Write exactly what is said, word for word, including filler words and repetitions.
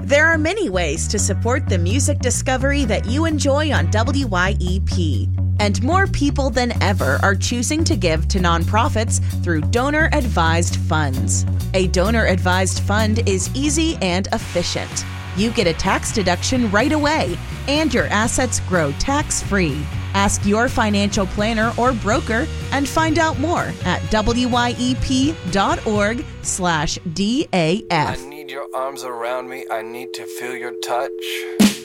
There are many ways to support the music discovery that you enjoy on W Y E P. And more people than ever are choosing to give to nonprofits through donor-advised funds. A donor-advised fund is easy and efficient. You get a tax deduction right away, and your assets grow tax-free. Ask your financial planner or broker and find out more at W Y E P dot org slash D A F. I need your arms around me. I need to feel your touch.